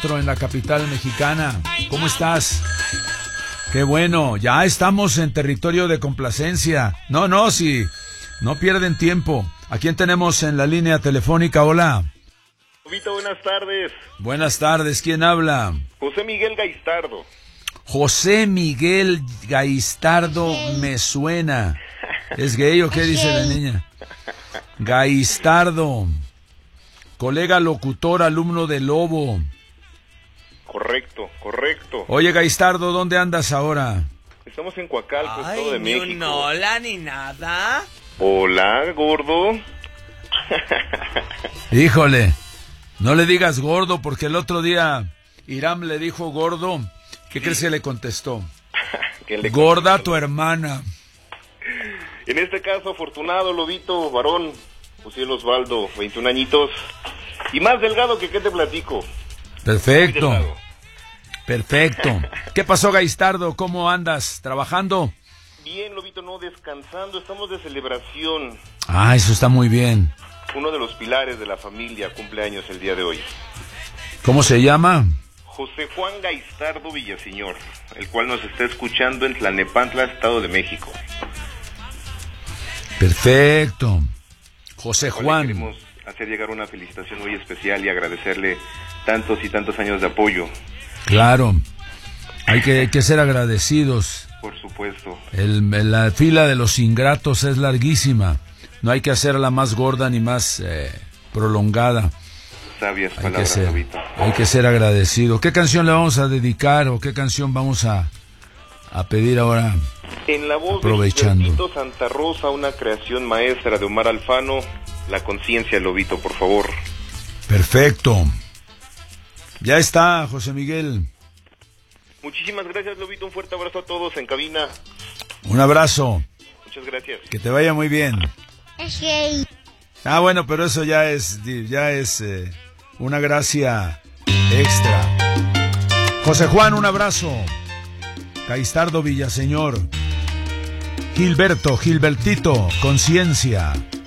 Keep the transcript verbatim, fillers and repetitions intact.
en la capital mexicana. ¿Cómo estás? Qué bueno, ya estamos en territorio de complacencia. No, no, sí, no pierden tiempo. ¿A quién tenemos en la línea telefónica? Hola. Vito, buenas tardes. Buenas tardes, ¿quién habla? José Miguel Gaistardo. José Miguel Gaistardo me suena. ¿Es gay o qué dice la niña? Gaistardo, colega locutor, alumno de Lobo. Correcto, correcto. Oye, Gaistardo, ¿dónde andas ahora? Estamos en Coacalco, Ay, Estado de ni México. un hola ni nada. Hola, gordo. Híjole, no le digas gordo, porque el otro día Iram le dijo gordo. ¿Qué sí. crees que le contestó? ¿Qué le Gorda contestó? Tu hermana. En este caso, afortunado, lobito, varón, José Osvaldo, veintiún añitos. Y más delgado que qué te platico. Perfecto. Perfecto. ¿Qué pasó, Gaistardo? ¿Cómo andas? ¿Trabajando? Bien, lobito, no, descansando. Estamos de celebración. Ah, eso está muy bien. Uno de los pilares de la familia cumpleaños el día de hoy. ¿Cómo se llama? José Juan Gaistardo Villaseñor, el cual nos está escuchando en Tlalnepantla, Estado de México. Perfecto. José Juan. Le queremos hacer llegar una felicitación muy especial y agradecerle tantos y tantos años de apoyo. Claro, hay que, hay que ser agradecidos. Por supuesto. El, la fila de los ingratos es larguísima. No hay que hacerla más gorda ni más eh, prolongada. Sabias hay palabras, que ser, Lobito. Hay que ser agradecido. ¿Qué canción le vamos a dedicar o qué canción vamos a, a pedir ahora? En la voz aprovechando. de Gilbertito Santa Rosa, una creación maestra de Omar Alfano, La Conciencia, Lobito, por favor. Perfecto. Ya está, José Miguel. Muchísimas gracias, Lobito. Un fuerte abrazo a todos en cabina. Un abrazo. Muchas gracias. Que te vaya muy bien. Okay. Ah, bueno, pero eso ya es, ya es eh, una gracia extra. José Juan, un abrazo. Gaistardo Villaseñor. Gilberto, Gilbertito, Conciencia.